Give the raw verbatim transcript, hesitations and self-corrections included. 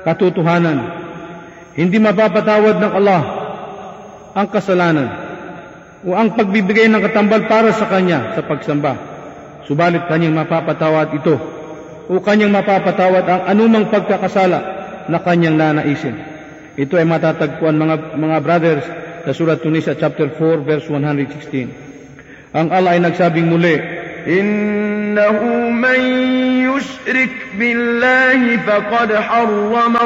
katotohanan. Hindi mapapatawad ng Allah ang kasalanan o ang pagbibigay ng katambal para sa Kanya sa pagsamba. Subalit Kanyang mapapatawad ito o Kanyang mapapatawad ang anumang pagkakasala na Kanyang nanaisin. Ito ay matatagpuan mga, mga brothers sa Surat Tunisa chapter four verse one sixteen. Ang Allah ay nagsabing muli, إنه من يشرك بالله فقد حرم